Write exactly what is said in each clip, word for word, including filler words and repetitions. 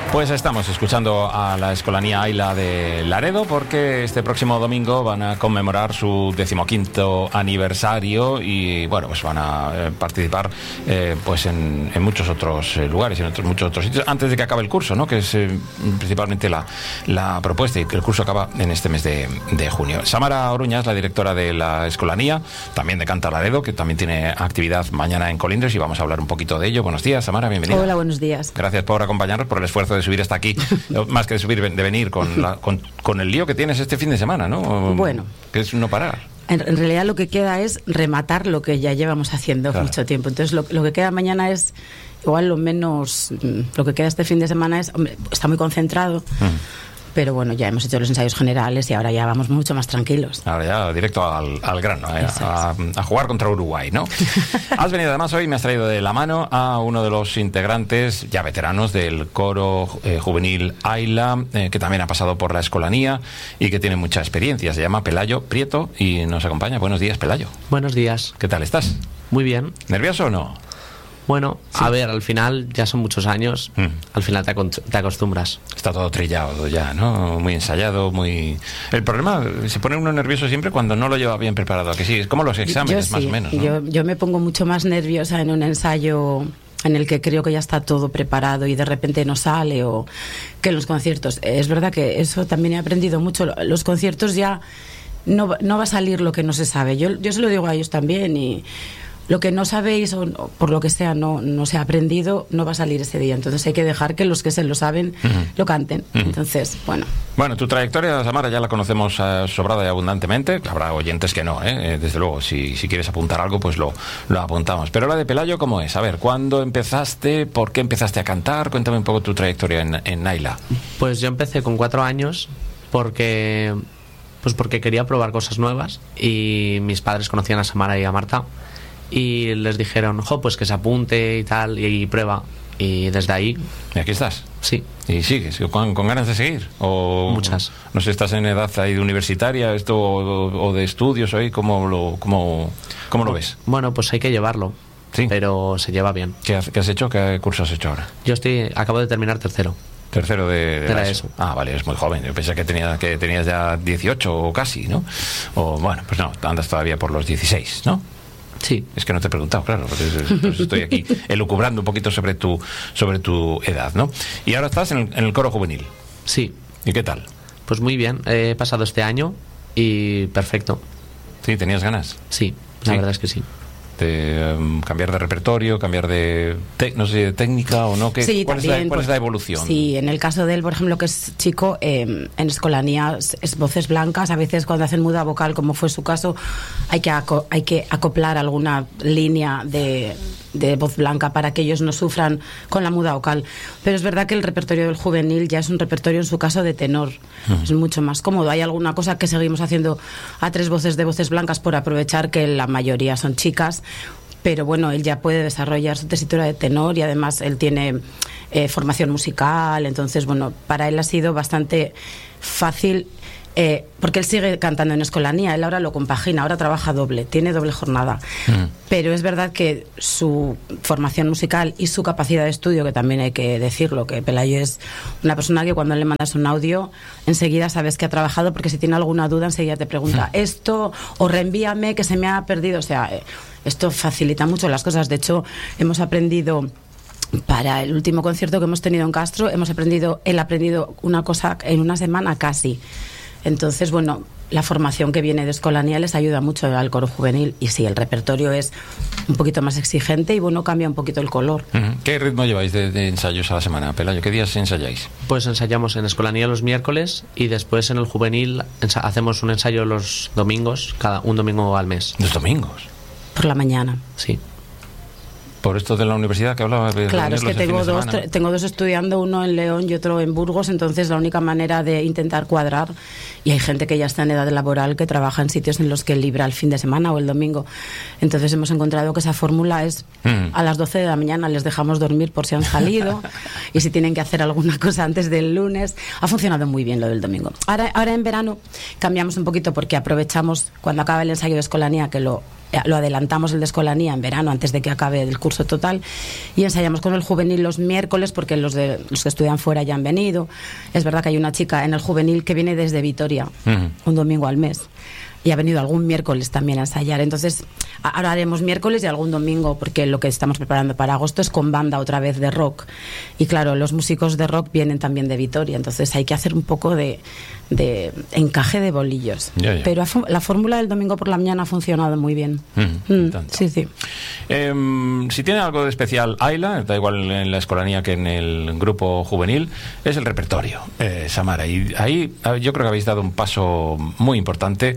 Pues estamos escuchando a la Escolanía Aila de Laredo porque este próximo domingo van a conmemorar su decimoquinto aniversario y bueno, pues van a eh, participar eh, pues en, en muchos otros eh, lugares y en otros, muchos otros sitios antes de que acabe el curso, ¿no? Que es eh, principalmente la, la propuesta, y que el curso acaba en este mes de, de junio. Samara Oruña es la directora de la Escolanía, también de Canta Laredo, que también tiene actividad mañana en Colindres, y vamos a hablar un poquito de ello. Buenos días, Samara, bienvenida. Hola, buenos días. Gracias por acompañarnos, por el esfuerzo de subir hasta aquí, más que de subir, de venir con, la, con, con el lío que tienes este fin de semana, ¿no? Bueno. Que es no parar. En, en realidad lo que queda es rematar lo que ya llevamos haciendo claro. mucho tiempo. Entonces lo, lo que queda mañana es, igual lo menos, lo que queda este fin de semana es, hombre, está muy concentrado. Mm. Pero bueno, ya hemos hecho los ensayos generales y ahora ya vamos mucho más tranquilos. Ahora ya directo al, al grano, eh, a, a jugar contra Uruguay, ¿no? Has venido además hoy, me has traído de la mano a uno de los integrantes ya veteranos del coro eh, juvenil Aila, eh, que también ha pasado por la Escolanía y que tiene mucha experiencia. Se llama Pelayo Prieto y nos acompaña. Buenos días, Pelayo. Buenos días. ¿Qué tal estás? Muy bien. ¿Nervioso o no? Bueno, sí. A ver, al final ya son muchos años, mm. al final te, te acostumbras. Está todo trillado ya, ¿no? Muy ensayado, muy... El problema, se pone uno nervioso siempre cuando no lo lleva bien preparado, ¿a que sí? Es como los exámenes, yo, más sí. o menos, ¿no? Yo, yo me pongo mucho más nerviosa en un ensayo en el que creo que ya está todo preparado y de repente no sale, o que en los conciertos. Es verdad que eso también he aprendido mucho. Los conciertos ya no, no va a salir lo que no se sabe. Yo, yo se lo digo a ellos también, y... lo que no sabéis, o por lo que sea, no, no se ha aprendido, no va a salir ese día. Entonces hay que dejar que los que se lo saben uh-huh. lo canten. Uh-huh. Entonces, bueno. Bueno, tu trayectoria, Samara, ya la conocemos uh, sobrada y abundantemente. Habrá oyentes que no, ¿eh? Desde luego, si, si quieres apuntar algo, pues lo, lo apuntamos. Pero la de Pelayo, ¿cómo es? A ver, ¿cuándo empezaste? ¿Por qué empezaste a cantar? Cuéntame un poco tu trayectoria en, en Aila. Pues yo empecé con cuatro años porque, pues porque quería probar cosas nuevas, y mis padres conocían a Samara y a Marta. Y les dijeron, jo, pues que se apunte y tal, y, y prueba. Y desde ahí... ¿Y aquí estás? Sí. ¿Y sigues? ¿Con, con ganas de seguir? ¿O muchas? No sé, ¿estás en edad ahí de universitaria esto o, o de estudios hoy? ¿Cómo lo, cómo, cómo lo ves? Bueno, pues hay que llevarlo. Sí. Pero se lleva bien. ¿Qué has, qué has hecho? ¿Qué curso has hecho ahora? Yo estoy acabo de terminar tercero. Tercero de, de, de la la ESO. ESO. Ah, vale, es muy joven. Yo pensé que tenías, que tenías ya dieciocho o casi, ¿no? O bueno, pues no, andas todavía por los dieciséis, ¿no? Sí. Es que no te he preguntado, claro, pues estoy aquí elucubrando un poquito sobre tu sobre tu edad, ¿no? Y ahora estás en el, en el coro juvenil. Sí. ¿Y qué tal? Pues muy bien, he pasado este año y perfecto. ¿Sí? ¿Tenías ganas? Sí, la ¿Sí? verdad es que sí. De um, cambiar de repertorio, cambiar de, te, no sé, de técnica o no, ¿qué, sí, ¿cuál, también, es la, ¿cuál pues, es la evolución? Sí, en el caso de él, por ejemplo, que es chico, eh, en Escolanía es voces blancas. A veces cuando hacen muda vocal, como fue su caso, hay que, aco hay que acoplar alguna línea de, de voz blanca para que ellos no sufran con la muda vocal. Pero es verdad que el repertorio del juvenil ya es un repertorio, en su caso, de tenor. Uh-huh. Es mucho más cómodo. Hay alguna cosa que seguimos haciendo a tres voces de voces blancas por aprovechar que la mayoría son chicas. Pero bueno, él ya puede desarrollar su tesitura de tenor, y además él tiene eh, formación musical. Entonces, bueno, para él ha sido bastante fácil, eh, porque él sigue cantando en Escolanía. Él ahora lo compagina, ahora trabaja doble, tiene doble jornada. Mm. Pero es verdad que su formación musical y su capacidad de estudio, que también hay que decirlo, que Pelayo es una persona que cuando le mandas un audio enseguida sabes que ha trabajado, porque si tiene alguna duda enseguida te pregunta mm. esto, o reenvíame que se me ha perdido. O sea, eh, esto facilita mucho las cosas. De hecho, hemos aprendido, para el último concierto que hemos tenido en Castro, hemos aprendido, él ha aprendido una cosa en una semana casi. Entonces, bueno, la formación que viene de Escolanía les ayuda mucho al coro juvenil. Y sí, el repertorio es un poquito más exigente y bueno, cambia un poquito el color. Uh-huh. ¿Qué ritmo lleváis de, de ensayos a la semana, Pelayo? ¿Qué días ensayáis? Pues ensayamos en Escolanía los miércoles, y después en el juvenil hacemos un ensayo los domingos, cada un domingo al mes. ¿Los domingos? Por la mañana. Sí. Por esto de la universidad que hablaba. De claro, es que tengo dos, tengo dos estudiando, uno en León y otro en Burgos. Entonces la única manera de intentar cuadrar, y hay gente que ya está en edad laboral que trabaja en sitios en los que libra el fin de semana o el domingo. Entonces hemos encontrado que esa fórmula es mm. a las doce de la mañana les dejamos dormir por si han salido, y si tienen que hacer alguna cosa antes del lunes. Ha funcionado muy bien lo del domingo. Ahora, ahora en verano cambiamos un poquito porque aprovechamos cuando acaba el ensayo de escolanía, que lo, lo adelantamos el de escolanía en verano antes de que acabe el curso total, y ensayamos con el juvenil los miércoles porque los, de, los que estudian fuera ya han venido. Es verdad que hay una chica en el juvenil que viene desde Vitoria, uh-huh. un domingo al mes, y ha venido algún miércoles también a ensayar. Entonces ahora haremos miércoles y algún domingo, porque lo que estamos preparando para agosto es con banda otra vez de rock, y claro, los músicos de rock vienen también de Vitoria, entonces hay que hacer un poco de, de encaje de bolillos. Ya, ya. Pero la fórmula del domingo por la mañana ha funcionado muy bien. Mm, mm, sí, sí. Eh, si tiene algo de especial Ayla, da igual en la escolanía que en el grupo juvenil, es el repertorio, eh, Samara, y ahí yo creo que habéis dado un paso muy importante,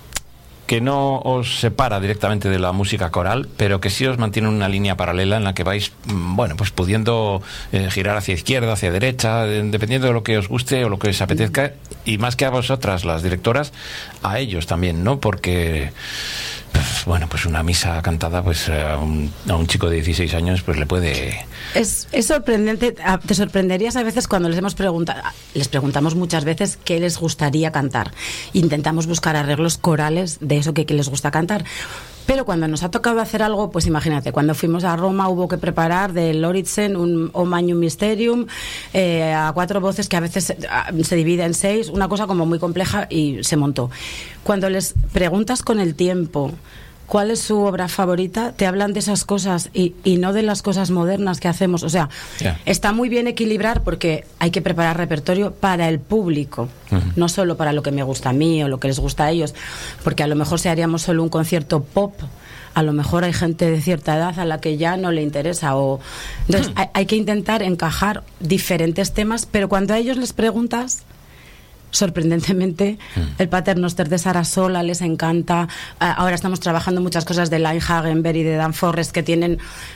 que no os separa directamente de la música coral, pero que sí os mantiene una línea paralela en la que vais, bueno, pues pudiendo eh, girar hacia izquierda, hacia derecha, eh, dependiendo de lo que os guste o lo que os apetezca, y más que a vosotras, las directoras, a ellos también, ¿no? Porque, pues, bueno, pues una misa cantada, pues a un, a un chico de dieciséis años, pues le puede... Es, es sorprendente, te sorprenderías a veces cuando les hemos preguntado, les preguntamos muchas veces qué les gustaría cantar. Intentamos buscar arreglos corales de eso que, que les gusta cantar. Pero cuando nos ha tocado hacer algo, pues imagínate, cuando fuimos a Roma hubo que preparar de Loritzen un O Magnum Mysterium eh, a cuatro voces que a veces se, se divide en seis, una cosa como muy compleja, y se montó. Cuando les preguntas con el tiempo cuál es su obra favorita, te hablan de esas cosas y, y no de las cosas modernas que hacemos. O sea, yeah. está muy bien equilibrar porque hay que preparar repertorio para el público, uh-huh. no solo para lo que me gusta a mí o lo que les gusta a ellos, porque a lo mejor si haríamos solo un concierto pop, a lo mejor hay gente de cierta edad a la que ya no le interesa. O... Entonces hay, hay que intentar encajar diferentes temas, pero cuando a ellos les preguntas... Sorprendentemente, mm. el Paternoster de Sara Sola les encanta. Ahora estamos trabajando muchas cosas de Line Hagenberg y de Dan Forrest que tienen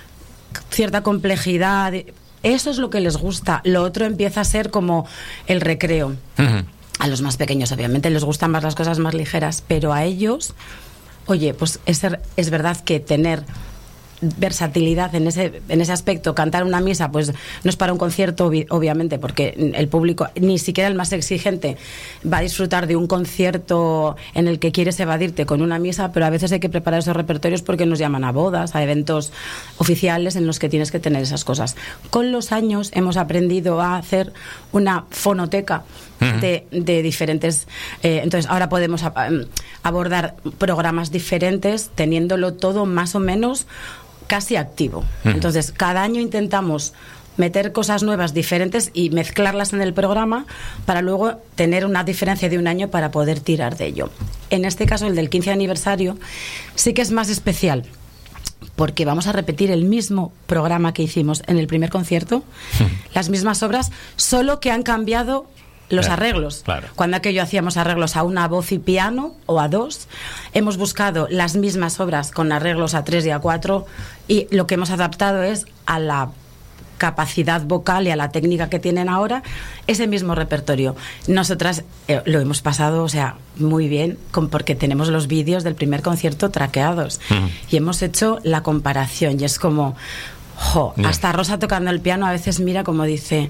cierta complejidad. Eso es lo que les gusta. Lo otro empieza a ser como el recreo. Mm-hmm. A los más pequeños, obviamente, les gustan más las cosas más ligeras, pero a ellos, oye, pues es, es verdad que tener versatilidad en ese en ese aspecto, cantar una misa pues no es para un concierto obvi- obviamente, porque el público, ni siquiera el más exigente, va a disfrutar de un concierto en el que quieres evadirte con una misa, pero a veces hay que preparar esos repertorios porque nos llaman a bodas, a eventos oficiales en los que tienes que tener esas cosas. Con los años hemos aprendido a hacer una fonoteca uh-huh. de, de diferentes eh, entonces ahora podemos ab- abordar programas diferentes teniéndolo todo más o menos casi activo. Uh-huh. Entonces, cada año intentamos meter cosas nuevas, diferentes, y mezclarlas en el programa para luego tener una diferencia de un año para poder tirar de ello. En este caso, el del quince aniversario, sí que es más especial, porque vamos a repetir el mismo programa que hicimos en el primer concierto, uh-huh. las mismas obras, solo que han cambiado los claro, arreglos. Claro. Cuando aquello hacíamos arreglos a una voz y piano o a dos, hemos buscado las mismas obras con arreglos a tres y a cuatro, y lo que hemos adaptado es a la capacidad vocal y a la técnica que tienen ahora ese mismo repertorio. Nosotras eh, lo hemos pasado, o sea, muy bien, con, porque tenemos los vídeos del primer concierto traqueados uh-huh. y hemos hecho la comparación, y es como jo, yeah. hasta Rosa tocando el piano a veces mira como dice,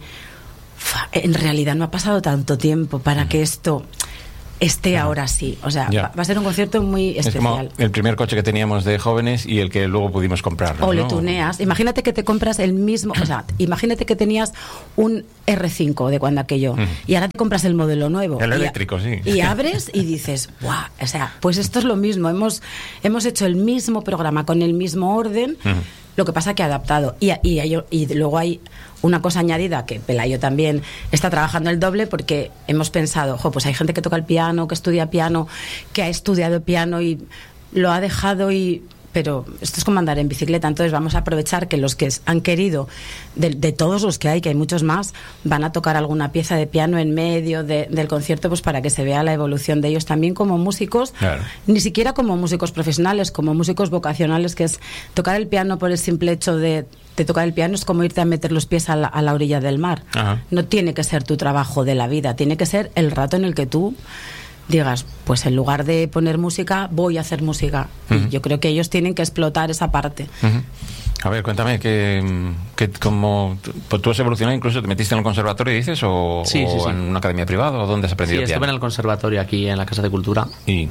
en realidad no ha pasado tanto tiempo para uh-huh. que esto esté uh-huh. ahora sí. O sea, yeah. va, va a ser un concierto muy especial. Es como el primer coche que teníamos de jóvenes y el que luego pudimos comprar. O ¿no? le tuneas. Imagínate que te compras el mismo, o sea, imagínate que tenías un erre cinco de cuando aquello uh-huh. y ahora te compras el modelo nuevo. El y, eléctrico, sí. Y abres y dices, ¡guau! O sea, pues esto es lo mismo. Hemos, hemos hecho el mismo programa con el mismo orden, uh-huh. lo que pasa que adaptado. Y, y, y, y luego hay una cosa añadida, que Pelayo también está trabajando el doble, porque hemos pensado, jo, pues hay gente que toca el piano, que estudia piano, que ha estudiado piano y lo ha dejado, y pero esto es como andar en bicicleta, entonces vamos a aprovechar que los que han querido, de, de todos los que hay, que hay muchos más, van a tocar alguna pieza de piano en medio de, del concierto, pues para que se vea la evolución de ellos también como músicos, claro. ni siquiera como músicos profesionales, como músicos vocacionales, que es tocar el piano por el simple hecho de, de tocar el piano, es como irte a meter los pies a la, a la orilla del mar. Ajá. No tiene que ser tu trabajo de la vida, tiene que ser el rato en el que tú digas, pues en lugar de poner música, voy a hacer música. Uh-huh. Y yo creo que ellos tienen que explotar esa parte. Uh-huh. A ver, cuéntame, que, que como pues tú has evolucionado, incluso te metiste en el conservatorio, dices, o, sí, o sí, sí. en una academia privada, o dónde has aprendido Sí, piano. estuve en el conservatorio aquí en la Casa de Cultura. Y,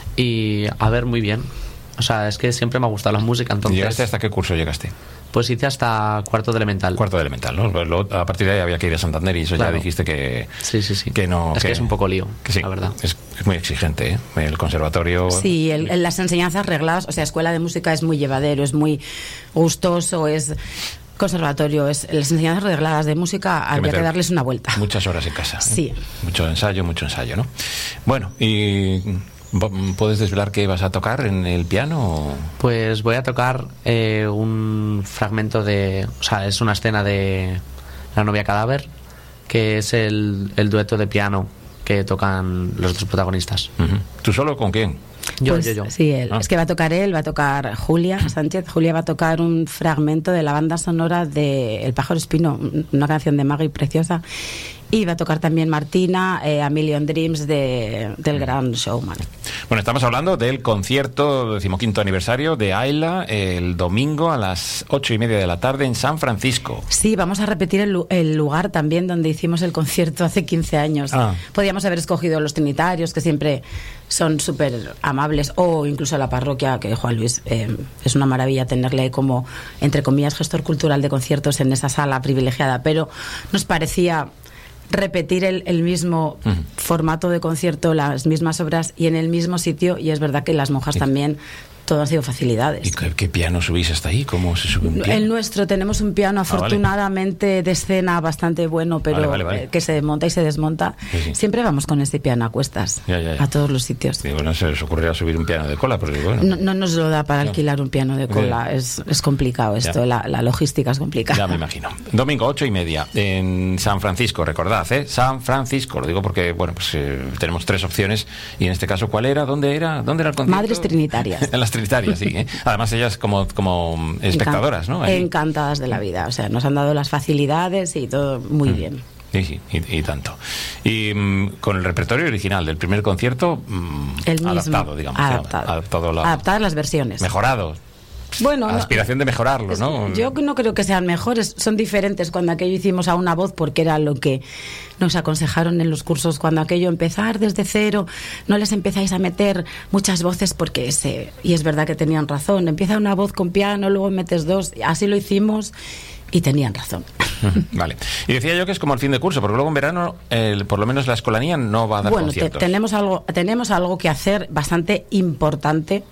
Y a ver, muy bien. O sea, es que siempre me ha gustado la música, entonces... ¿Llegaste hasta qué curso llegaste? Pues hice hasta cuarto de elemental. Cuarto de elemental, ¿no? Luego, a partir de ahí había que ir a Santander y eso Claro. ya dijiste que... Sí, sí, sí. Que no, es que, que es un poco lío, que sí, la verdad. Es, es muy exigente, ¿eh? El conservatorio... Sí, el, el, las enseñanzas regladas, o sea, escuela de música es muy llevadero, es muy gustoso, es... Conservatorio, es las enseñanzas regladas de música, habría que darles una vuelta. Muchas horas en casa. ¿eh? Sí. Mucho ensayo, mucho ensayo, ¿no? Bueno, y... ¿Puedes desvelar qué vas a tocar en el piano? Pues voy a tocar eh, un fragmento de... O sea, es una escena de La novia cadáver, que es el, el dueto de piano que tocan los dos protagonistas. Uh-huh. ¿Tú solo con quién? Yo, pues, yo, yo. Sí, él. Ah. Es que va a tocar él, va a tocar Julia Sánchez. Julia va a tocar un fragmento de la banda sonora de El pájaro espino, una canción de Maggie preciosa. Y va a tocar también Martina, eh, A Million Dreams de, del Gran Showman. Bueno, estamos hablando del concierto decimoquinto aniversario de Ayla el domingo a las ocho y media de la tarde en San Francisco. Sí, vamos a repetir el, lu- el lugar también donde hicimos el concierto hace quince años. Ah. Podíamos haber escogido los Trinitarios, que siempre son súper amables, o incluso la parroquia, que Juan Luis, eh, es una maravilla tenerle como, entre comillas, gestor cultural de conciertos en esa sala privilegiada, pero nos parecía repetir el, el mismo uh-huh. formato de concierto, las mismas obras y en el mismo sitio, y es verdad que las monjas también, todo han sido facilidades. ¿Y qué, qué piano subís hasta ahí? ¿Cómo se sube un piano? El nuestro, tenemos un piano afortunadamente ah, vale. de escena bastante bueno, pero vale, vale, vale. que se monta y se desmonta. Sí, sí. Siempre vamos con ese piano a cuestas, ya, ya, ya. a todos los sitios. Sí, bueno, se les ocurrirá subir un piano de cola, porque bueno. No, no nos lo da para no. alquilar un piano de cola, sí. es, es complicado esto, la, la logística es complicada. Ya me imagino. Domingo, ocho y media, en San Francisco, recordad, ¿eh? San Francisco, lo digo porque, bueno, pues eh, tenemos tres opciones, y en este caso, ¿cuál era? ¿Dónde era? ¿Dónde era el concierto? Madres Trinitarias. En las Trinitarias, sí, ¿eh? Además ellas como, como espectadoras, ¿no? Ahí. Encantadas de la vida, o sea, nos han dado las facilidades y todo muy mm. bien. Sí, sí, y, y tanto. Y mmm, con el repertorio original del primer concierto, mmm, el mismo, adaptado, digamos. Adaptado. Adaptado la, Adaptadas las versiones. Mejorado. Bueno, la aspiración no, de mejorarlo, ¿no? Yo no creo que sean mejores, son diferentes. Cuando aquello hicimos a una voz, porque era lo que nos aconsejaron en los cursos, cuando aquello empezar desde cero, no les empezáis a meter muchas voces porque ese, y es verdad que tenían razón, empieza una voz con piano, luego metes dos, así lo hicimos y tenían razón. Vale. Y decía yo que es como el fin de curso, porque luego en verano, el, por lo menos la escolanía no va a dar bueno, conciertos. Te, tenemos algo, tenemos algo que hacer bastante importante,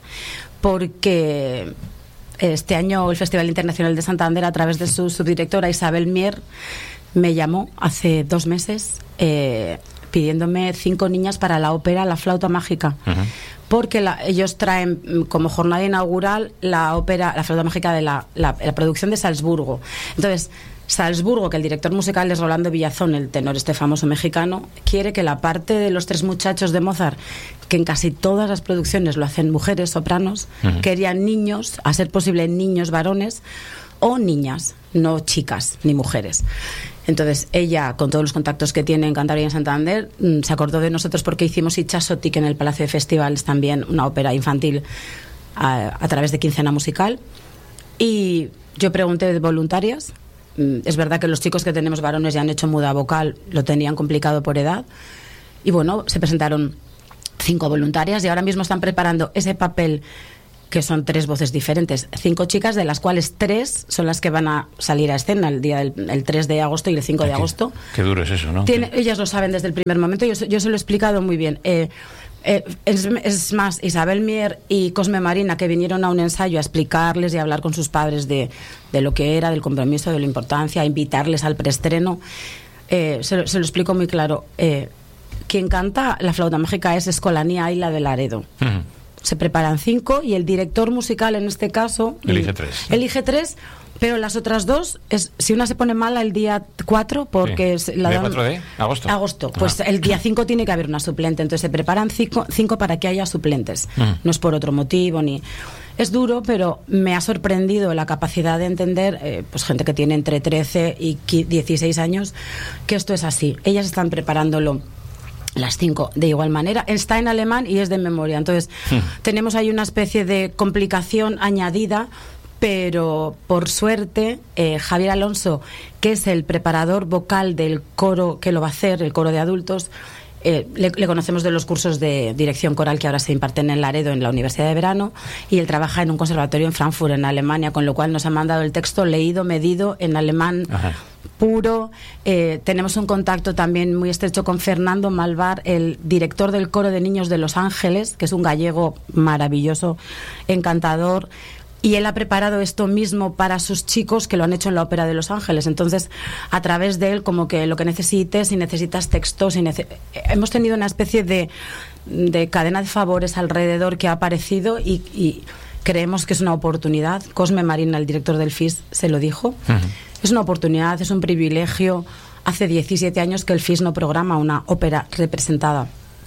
porque este año el Festival Internacional de Santander, a través de su subdirectora Isabel Mier, me llamó hace dos meses eh, pidiéndome cinco niñas para la ópera La Flauta Mágica. Uh-huh. Porque la, ellos traen como jornada inaugural la ópera La Flauta Mágica de la, la, la producción de Salzburgo. Entonces, Salzburgo, que el director musical es Rolando Villazón, el tenor este famoso mexicano, quiere que la parte de los tres muchachos de Mozart, que en casi todas las producciones lo hacen mujeres, sopranos, uh-huh. querían niños, a ser posible niños varones o niñas, no chicas ni mujeres. Entonces ella, con todos los contactos que tiene en Cantabria y en Santander, se acordó de nosotros porque hicimos Itxasotik en el Palacio de Festivales, también una ópera infantil a, a través de quincena musical. Y yo pregunté de voluntarias. Es verdad que los chicos que tenemos varones ya han hecho muda vocal, lo tenían complicado por edad. Y bueno, se presentaron cinco voluntarias y ahora mismo están preparando ese papel, que son tres voces diferentes, cinco chicas, de las cuales tres son las que van a salir a escena el día del el tres de agosto y el cinco de agosto. Qué duro es eso, ¿no? Tiene, ellas lo saben desde el primer momento, yo, yo se lo he explicado muy bien. Eh, eh, es, es más, Isabel Mier y Cosme Marina, que vinieron a un ensayo a explicarles y a hablar con sus padres de, de lo que era, del compromiso, de la importancia, a invitarles al preestreno, eh, se, se lo explico muy claro. Eh, quien canta La Flauta Mágica es Escolanía Ayla de Laredo. Uh-huh. Se preparan cinco y el director musical, en este caso, elige tres. Elige tres, pero las otras dos, es, si una se pone mala el día cuatro, porque sí. la dan, cuatro de agosto. Agosto, pues ah. el día cinco tiene que haber una suplente, entonces se preparan cinco, cinco para que haya suplentes. Uh-huh. No es por otro motivo ni. Es duro, pero me ha sorprendido la capacidad de entender, eh, pues gente que tiene entre trece y dieciséis años, que esto es así. Ellas están preparándolo. Las cinco, de igual manera. Está en alemán y es de memoria. Entonces, hmm. tenemos ahí una especie de complicación añadida pero por suerte eh, Javier Alonso, que es el preparador vocal del coro que lo va a hacer, el coro de adultos, eh, le, le conocemos de los cursos de dirección coral que ahora se imparten en Laredo, en la Universidad de Verano, y él trabaja en un conservatorio en Frankfurt, en Alemania, con lo cual nos han mandado el texto leído, medido, en alemán. Ajá. Puro. Eh, tenemos un contacto también muy estrecho con Fernando Malvar, el director del coro de niños de Los Ángeles, que es un gallego maravilloso, encantador, y él ha preparado esto mismo para sus chicos que lo han hecho en la Ópera de Los Ángeles. Entonces, a través de él, como que lo que necesites, si necesitas textos, si nece- hemos tenido una especie de, de cadena de favores alrededor que ha aparecido y, y creemos que es una oportunidad. Cosme Marina, el director del F I S, se lo dijo. Uh-huh. Es una oportunidad, es un privilegio. Hace diecisiete años que el F I S no programa una ópera representada.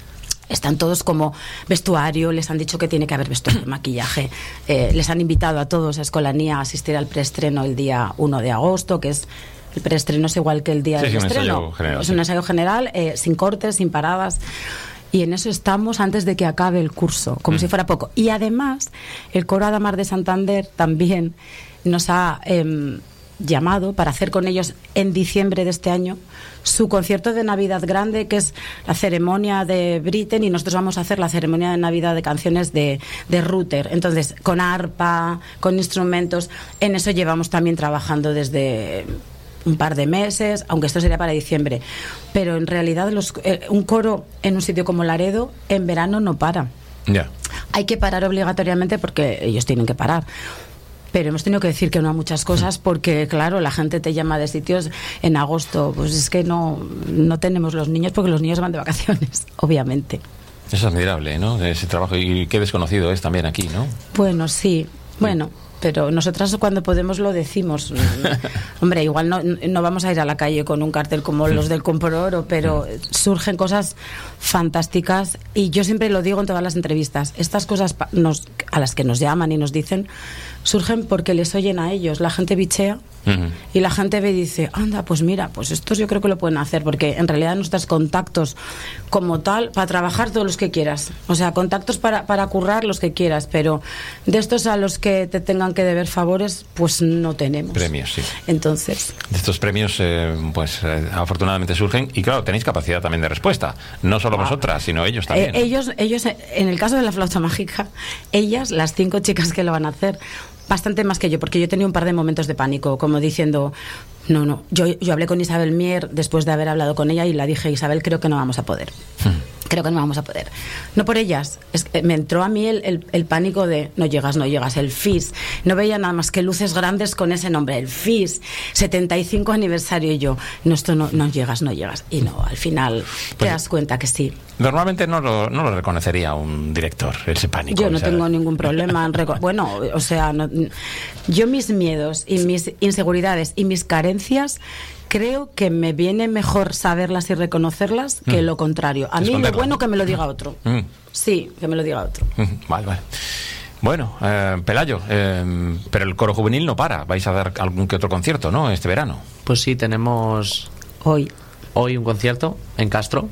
Están todos como vestuario, les han dicho que tiene que haber vestuario, maquillaje. Eh, les han invitado a todos a Escolanía a asistir al preestreno el día uno de agosto, que es... El preestreno es igual que el día sí, del sí, estreno. General, es sí. un ensayo general, eh, sin cortes, sin paradas. Y en eso estamos antes de que acabe el curso, como mm. si fuera poco. Y además, el Coro Adamar de Santander también nos ha eh, llamado para hacer con ellos en diciembre de este año su concierto de Navidad grande, que es la ceremonia de Britten, y nosotros vamos a hacer la ceremonia de Navidad de canciones de, de Ruther. Entonces, con arpa, con instrumentos. En eso llevamos también trabajando desde un par de meses, aunque esto sería para diciembre. Pero en realidad los, eh, un coro en un sitio como Laredo en verano no para. Ya. Yeah. Hay que parar obligatoriamente porque ellos tienen que parar. Pero hemos tenido que decir que no a muchas cosas porque, claro, la gente te llama de sitios en agosto. Pues es que no, no tenemos los niños porque los niños van de vacaciones, obviamente. Eso es admirable, ¿no? Ese trabajo, y qué desconocido es también aquí, ¿no? Bueno, sí. Bueno, pero nosotras cuando podemos lo decimos. Hombre, igual no, no vamos a ir a la calle con un cartel como los del Compro Oro, pero surgen cosas fantásticas y yo siempre lo digo en todas las entrevistas. Estas cosas nos, a las que nos llaman y nos dicen surgen porque les oyen a ellos. La gente bichea uh-huh. y la gente ve y dice, anda, pues mira, pues estos yo creo que lo pueden hacer, porque en realidad nuestros contactos como tal, para trabajar todos los que quieras, o sea, contactos para, para currar los que quieras, pero de estos a los que te tengan que deber favores, pues no tenemos. Premios, sí. Entonces, de estos premios, eh, pues eh, afortunadamente surgen, y claro, tenéis capacidad también de respuesta, no solo ah. vosotras, sino ellos también. Eh, ellos, ellos, en el caso de la flauta mágica, ellas, las cinco chicas que lo van a hacer, bastante más que yo, porque yo tenía un par de momentos de pánico, como diciendo, no, no, yo, yo hablé con Isabel Mier después de haber hablado con ella y la dije, Isabel, creo que no vamos a poder. Hmm. Creo que no vamos a poder. No por ellas, es que me entró a mí el, el, el pánico de no llegas, no llegas, el F I S. No veía nada más que luces grandes con ese nombre, el F I S, setenta y cinco aniversario, y yo, no, esto no, no llegas, no llegas. Y no, al final pues, te das cuenta que sí. Normalmente no lo, no lo reconocería un director, ese pánico. Yo no o sea, tengo ningún problema en reco- bueno, o sea, no, yo mis miedos y mis inseguridades y mis carencias, creo que me viene mejor saberlas y reconocerlas que mm. lo contrario. A mí lo bueno que me lo diga otro. Mm. Sí, que me lo diga otro. Mm. Vale, vale. Bueno, eh, Pelayo, eh, pero el coro juvenil no para. Vais a dar algún que otro concierto, ¿no? Este verano. Pues sí, tenemos hoy hoy un concierto en Castro.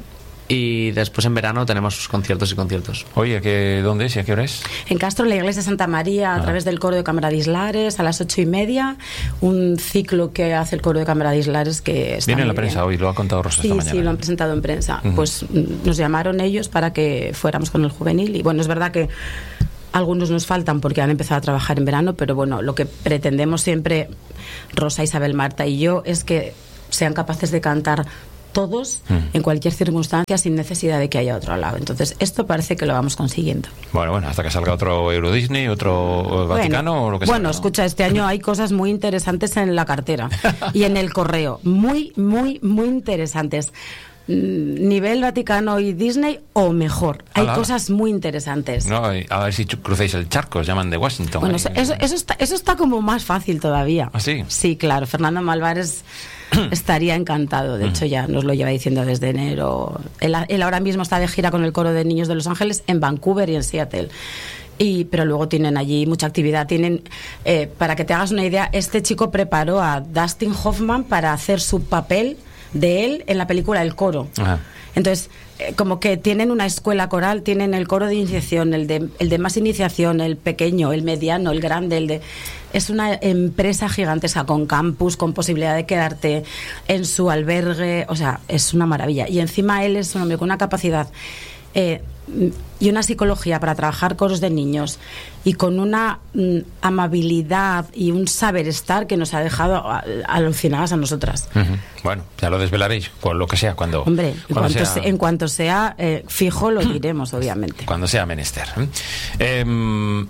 Y después en verano tenemos sus conciertos y conciertos. Oye, ¿qué, ¿dónde es y a qué hora es? En Castro, en la iglesia de Santa María, a ah. través del coro de Cámara de Islares, a las ocho y media. Un ciclo que hace el coro de Cámara de Islares que está viene en la prensa bien. Hoy, lo ha contado Rosa sí, esta mañana. Sí, lo han presentado en prensa. Uh-huh. Pues nos llamaron ellos para que fuéramos con el juvenil. Y bueno, es verdad que algunos nos faltan porque han empezado a trabajar en verano, pero bueno, lo que pretendemos siempre, Rosa, Isabel, Marta y yo, es que sean capaces de cantar todos, mm. en cualquier circunstancia, sin necesidad de que haya otro al lado. Entonces, esto parece que lo vamos consiguiendo. Bueno, bueno, hasta que salga otro Euro Disney, otro Vaticano bueno, o lo que sea. Bueno, ¿no? Escucha, este año hay cosas muy interesantes en la cartera y en el correo. Muy, muy, muy interesantes. Nivel Vaticano y Disney o mejor. Hay ala, cosas ala. muy interesantes. No, a ver si crucéis el charco, os llaman de Washington. Bueno, eso, eso, eso, está, eso está como más fácil todavía. ¿Ah, sí? Sí, claro. Fernando Malvares estaría encantado. De hecho, ya nos lo lleva diciendo desde enero. Él, él ahora mismo está de gira con el coro de niños de Los Ángeles en Vancouver y en Seattle. Y, pero luego tienen allí mucha actividad. Tienen, eh, para que te hagas una idea, este chico preparó a Dustin Hoffman para hacer su papel de él en la película El Coro. Ajá. Entonces, eh, como que tienen una escuela coral, tienen el coro de iniciación, el de, el de más iniciación, el pequeño, el mediano, el grande, el de... Es una empresa gigantesca con campus, con posibilidad de quedarte en su albergue, o sea, es una maravilla. Y encima él es un hombre con una capacidad eh, y una psicología para trabajar coros de niños y con una mm, amabilidad y un saber estar que nos ha dejado a- alucinadas a nosotras. Uh-huh. Bueno, ya lo desvelaréis, con lo que sea, cuando, Hombre, en cuando cuanto, sea, se- en cuanto sea eh, fijo lo diremos, obviamente. cuando sea menester. ¿eh? Em,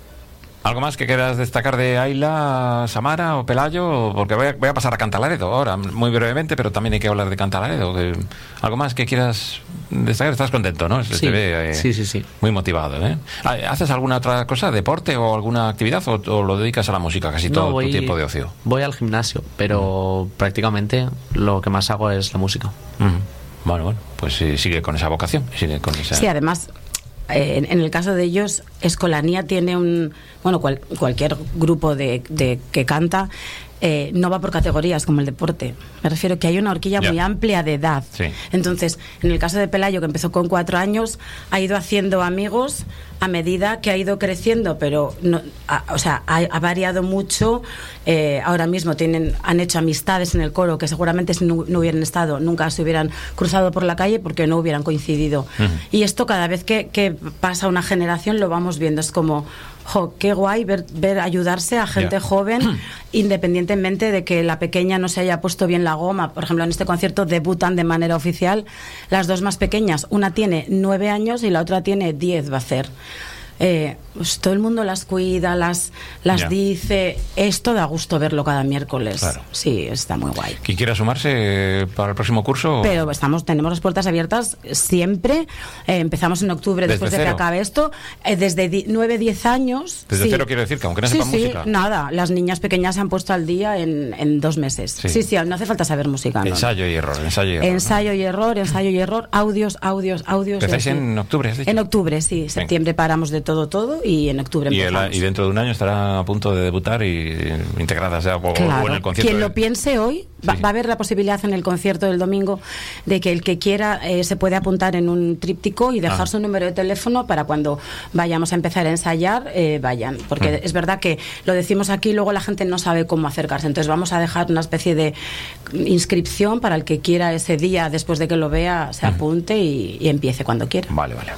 ¿Algo más que quieras destacar de Ayla, Samara o Pelayo? Porque voy a, voy a pasar a Cantalaredo ahora, muy brevemente, pero también hay que hablar de Cantalaredo. Que- ¿Algo más que quieras destacar? ¿Estás contento, no? Se Sí, te ve, eh, sí, sí, sí. muy motivado. ¿eh? ¿Haces alguna otra cosa, deporte o alguna actividad, o, o lo dedicas a la música casi todo No, voy, tu tiempo de ocio? Voy al gimnasio, pero prácticamente lo que más hago es la música. Ujú. Bueno, bueno, pues eh, sigue con esa vocación, sigue con esa... Sí, además, eh, en, en el caso de ellos, Escolanía tiene un... Bueno, cual- cualquier grupo de, de que canta eh, no va por categorías como el deporte. Me refiero que hay una horquilla Ya. muy amplia de edad. Sí. Entonces, en el caso de Pelayo, que empezó con cuatro años, ha ido haciendo amigos a medida que ha ido creciendo, pero no, ha- o sea, ha, ha variado mucho. Eh, ahora mismo tienen, han hecho amistades en el coro que seguramente si no, no hubieran estado nunca se hubieran cruzado por la calle porque no hubieran coincidido. Ujú. Y esto cada vez que, que pasa una generación lo vamos viendo. Es como, jo, qué guay ver, ver ayudarse a gente Ya. joven, independientemente de que la pequeña no se haya puesto bien la goma. Por ejemplo, en este concierto debutan de manera oficial las dos más pequeñas. Una tiene nueve años y la otra tiene diez, va a hacer. Eh, pues todo el mundo las cuida, las, las Ya. dice. Esto da gusto verlo cada miércoles. Claro. Sí, está muy guay. ¿Quién quiera sumarse eh, para el próximo curso? Pero estamos, tenemos las puertas abiertas siempre. Eh, empezamos en octubre, ¿Desde después de cero? que acabe esto. Eh, desde di- nueve diez años. Desde sí. cero quiero decir que aunque no Sí, sepan sí, música. nada. Las niñas pequeñas se han puesto al día en, en dos meses. Sí. Sí. sí, no hace falta saber música. ¿no? Ensayo y error, ensayo y error. ¿no? Ensayo y error, ensayo y error, audios, audios, audios. ¿Empezáis y así. en octubre, has dicho? En octubre, sí. Septiembre paramos de todo, todo y en octubre Y, el- empezamos. y dentro de un año estará a punto de debutar y eh, integrada ya o, Claro. o en el concierto. Quien de- lo piense hoy, va, Sí. va a haber la posibilidad en el concierto del domingo de que el que quiera eh, se puede apuntar en un tríptico y dejar Ah. su número de teléfono para cuando vayamos a empezar a ensayar, eh, vayan. Porque Mm. es verdad que lo decimos aquí, luego la gente no sabe cómo acercarse. Entonces vamos a dejar una especie de inscripción para el que quiera ese día, después de que lo vea, se apunte y, y empiece cuando quiera. Vale, vale.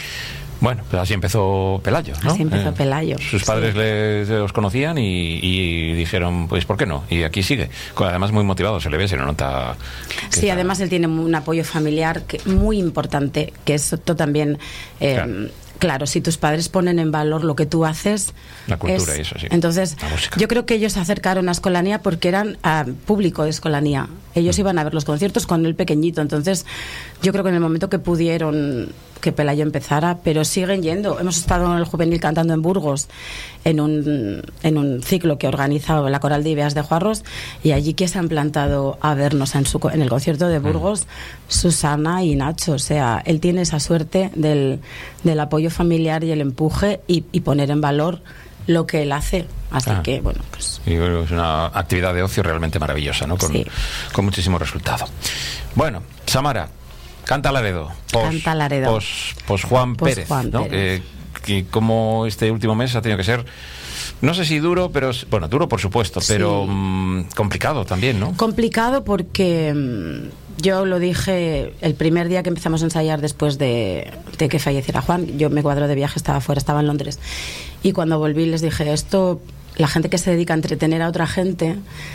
Bueno, pues así empezó Pelayo, ¿no? Así empezó Pelayo, Sus sí. padres les, los conocían y, y dijeron, pues, ¿por qué no? Y aquí sigue. Con- Además, muy motivado, se le ve, se le nota. que Sí, está- además él tiene un apoyo familiar que, muy importante, que esto también, eh, Claro. claro. si tus padres ponen en valor lo que tú haces. La cultura es- y eso, sí. Entonces, La música. yo creo que ellos se acercaron a Escolanía porque eran ah, público de Escolanía. Ellos Mm. iban a ver los conciertos con el pequeñito. Entonces, yo creo que en el momento que pudieron que Pelayo empezara, pero siguen yendo. Hemos estado en el juvenil cantando en Burgos en un, en un ciclo que ha organizado la Coral de Ideas de Juarros y allí que se han plantado a vernos en, su, co- en el concierto de Burgos, Susana y Nacho. O sea, él tiene esa suerte del, del apoyo familiar y el empuje y, y poner en valor lo que él hace. Así Ah. que, bueno, pues... Y bueno, es una actividad de ocio realmente maravillosa, ¿no? Con, Sí. con muchísimo resultado. Bueno, Samara, canta Laredo. Pos, Canta Laredo. Pos, pos Juan Pos Pérez, Juan ¿no? Pérez. Eh, que como este último mes ha tenido que ser, no sé si duro, pero es- bueno, duro por supuesto, Sí. pero mm, complicado también, ¿no? Complicado porque mm, yo lo dije el primer día que empezamos a ensayar después de, de que falleciera Juan. Yo me cuadro de viaje, estaba fuera, estaba en Londres. Y cuando volví les dije, esto, la gente que se dedica a entretener a otra gente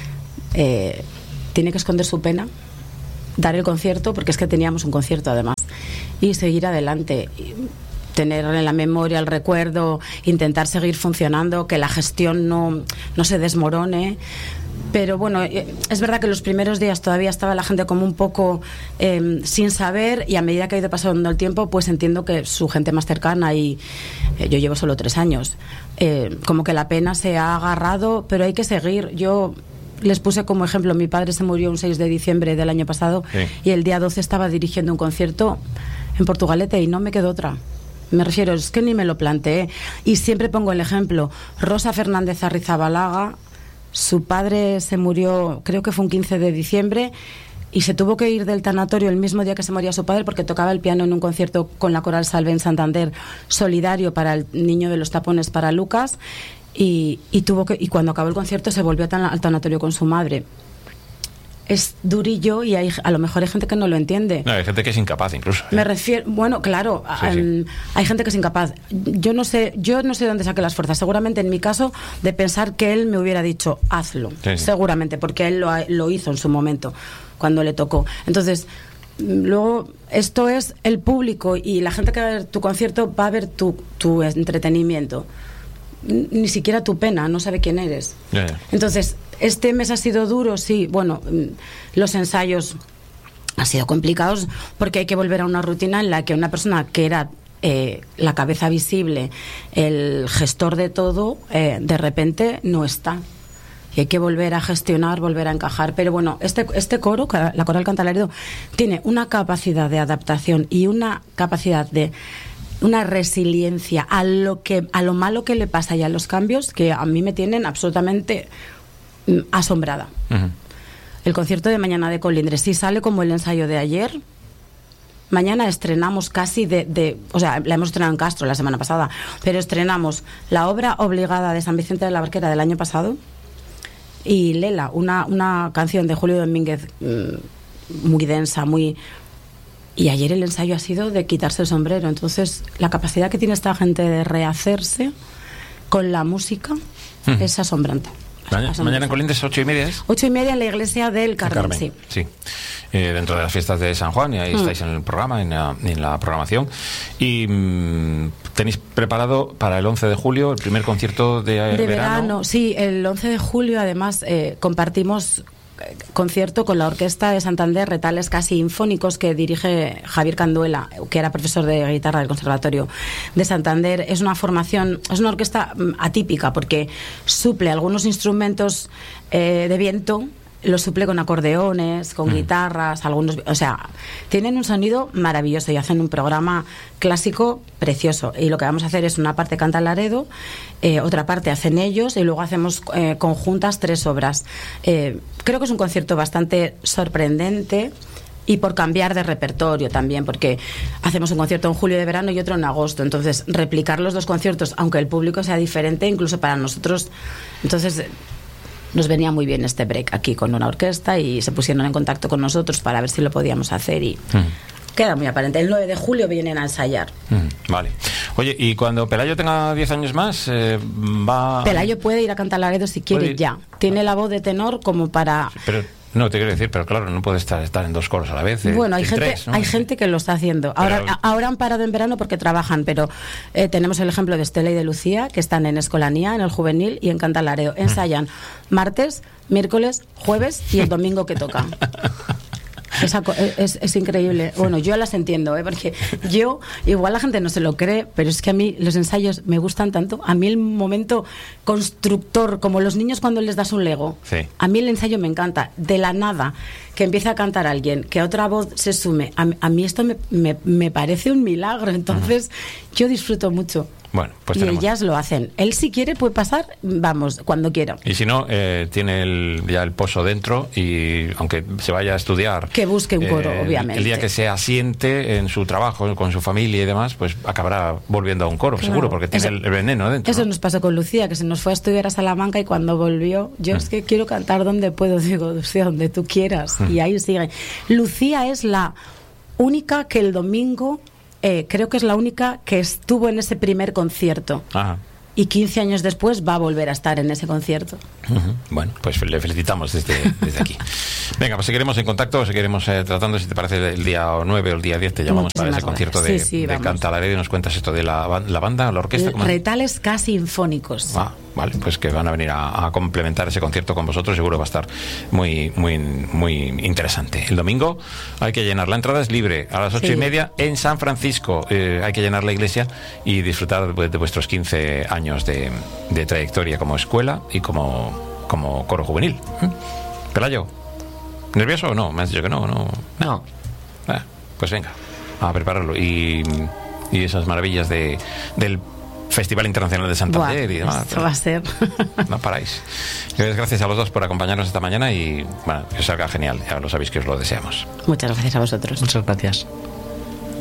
eh, tiene que esconder su pena, dar el concierto, porque es que teníamos un concierto además, y seguir adelante. Y tener en la memoria el recuerdo, intentar seguir funcionando, que la gestión no, no se desmorone. Pero bueno, eh, es verdad que los primeros días todavía estaba la gente como un poco eh, sin saber, y a medida que ha ido pasando el tiempo, pues entiendo que su gente más cercana, y eh, yo llevo solo tres años, eh, como que la pena se ha agarrado, pero hay que seguir. Yo les puse como ejemplo, mi padre se murió un seis de diciembre del año pasado, Sí. y el día doce estaba dirigiendo un concierto en Portugalete y no me quedó otra. Me refiero, es que ni me lo planteé. Y siempre pongo el ejemplo, Rosa Fernández Arrizabalaga, su padre se murió, creo que fue un quince de diciembre, y se tuvo que ir del tanatorio el mismo día que se moría su padre porque tocaba el piano en un concierto con la Coral Salve en Santander, solidario para el niño de los tapones para Lucas, y, y tuvo que y cuando acabó el concierto se volvió tan, al tanatorio con su madre. Es durillo y hay, a lo mejor hay gente que no lo entiende. No, hay gente que es incapaz incluso. ¿eh? Me refiero, bueno, claro, Sí, um, sí. hay gente que es incapaz. Yo no sé, yo no sé de dónde saqué las fuerzas. Seguramente en mi caso de pensar que él me hubiera dicho hazlo, Sí, sí. seguramente, porque él lo, ha- lo hizo en su momento cuando le tocó. Entonces, mm, luego esto es el público y la gente que va a ver tu concierto va a ver tu, tu entretenimiento. N- Ni siquiera tu pena, no sabe quién eres. Ya, ya. Entonces, este mes ha sido duro, sí. Bueno, mm, los ensayos han sido complicados porque hay que volver a una rutina en la que una persona que era eh, la cabeza visible, el gestor de todo, eh, de repente no está. Y hay que volver a gestionar, volver a encajar. Pero bueno, este, este coro, la Coral Canta Laredo, tiene una capacidad de adaptación y una capacidad de una resiliencia a lo que a lo malo que le pasa y a los cambios que a mí me tienen absolutamente mm, asombrada. Ujú. El concierto de mañana de Colindres sí sale como el ensayo de ayer. Mañana estrenamos casi de, de... O sea, la hemos estrenado en Castro la semana pasada, pero estrenamos la obra obligada de San Vicente de la Barquera del año pasado y Lela, una, una canción de Julio Domínguez mm, muy densa, muy... Y ayer el ensayo ha sido de quitarse el sombrero. Entonces, la capacidad que tiene esta gente de rehacerse con la música Ujú. es asombrante. Mañana, Asombrante. mañana en Colindres, ocho y media es. Ocho y media en la iglesia del Carmen, Carmen, sí. sí. Eh, dentro de las fiestas de San Juan, y ahí Mm. estáis en el programa, en la, en la programación. Y mm, tenéis preparado para el once de julio el primer concierto de, eh, De verano, sí, el once de julio además eh, compartimos eh, concierto con la Orquesta de Santander, Retales Casi Infónicos, que dirige Javier Canduela, que era profesor de guitarra del Conservatorio de Santander. Es una formación, es una orquesta mm, atípica porque suple algunos instrumentos eh, de viento, lo suple con acordeones, con Mm. guitarras, algunos, o sea, tienen un sonido maravilloso y hacen un programa clásico precioso. Y lo que vamos a hacer es una parte canta Laredo, eh, otra parte hacen ellos y luego hacemos eh, conjuntas tres obras. Eh, creo que es un concierto bastante sorprendente. Y por cambiar de repertorio también, porque hacemos un concierto en julio de verano y otro en agosto. Entonces, replicar los dos conciertos, aunque el público sea diferente, incluso para nosotros. Entonces, nos venía muy bien este break aquí con una orquesta y se pusieron en contacto con nosotros para ver si lo podíamos hacer y Mm. queda muy aparente. El nueve de julio vienen a ensayar. Mm, vale. Oye, y cuando Pelayo tenga diez años más, eh, va... Pelayo puede ir a cantar Laredo si quiere Puede ir. ya. Tiene la voz de tenor como para... Pero, no, te quiero decir, pero claro, no puede estar, estar en dos coros a la vez. eh, Bueno, hay en gente, tres, ¿no? hay gente que lo está haciendo. Ahora, Pero- a- ahora han parado en verano porque trabajan, pero eh, tenemos el ejemplo de Estela y de Lucía, que están en Escolanía, en el Juvenil y en Cantalareo. Ensayan martes, miércoles, jueves y el domingo que toca. Es, aco- es, es increíble. Bueno, yo las entiendo, ¿eh? Porque yo, igual la gente no se lo cree, pero es que a mí los ensayos me gustan tanto. A mí el momento constructor, como los niños cuando les das un Lego, Sí. a mí el ensayo me encanta. De la nada, que empiece a cantar alguien, que otra voz se sume. A, a mí esto me, me, me parece un milagro. Entonces, yo disfruto mucho. Bueno, pues y tenemos... ellas lo hacen. Él, si quiere, puede pasar, vamos, cuando quiera. Y si no, eh, tiene el, ya el pozo dentro y aunque se vaya a estudiar... Que busque un coro, eh, obviamente. El día que se asiente en su trabajo, con su familia y demás, pues acabará volviendo a un coro, Claro. seguro, porque tiene Eso- el, el veneno dentro. Eso ¿no? nos pasó con Lucía, que se nos fue a estudiar a Salamanca y cuando volvió, yo es que quiero cantar donde puedo, digo, Lucía, donde tú quieras. Y ahí sigue. Lucía es la única que el domingo, eh, creo que es la única que estuvo en ese primer concierto. Ajá. Y quince años después va a volver a estar en ese concierto. Ujú. Bueno, pues le felicitamos desde, desde aquí. Venga, pues seguiremos en contacto, seguiremos eh, tratando, si te parece, el día nueve o el día diez te llamamos para ese Muchísimas concierto de, gracias. Sí, sí, de vamos. Canta Laredo y nos cuentas esto de la, ban- la banda, la orquesta. ¿cómo es? Retales casi infónicos. Ah, vale, pues que van a venir a, a complementar ese concierto con vosotros, seguro va a estar muy, muy, muy interesante. El domingo hay que llenar, la entrada es libre, a las ocho Sí. y media en San Francisco. Eh, hay que llenar la iglesia y disfrutar de, de vuestros quince años de, de trayectoria como escuela y como, como coro juvenil. ¿Mm? Pelayo, ¿nervioso o no? Me has dicho que no, no. No. Ah, pues venga, a prepararlo. Y, y esas maravillas de, del Festival Internacional de Santander. Buah, y demás. Esto va a ser. No paráis. Gracias a los dos por acompañarnos esta mañana y bueno, que salga genial. Ya lo sabéis que os lo deseamos. Muchas gracias a vosotros. Muchas gracias.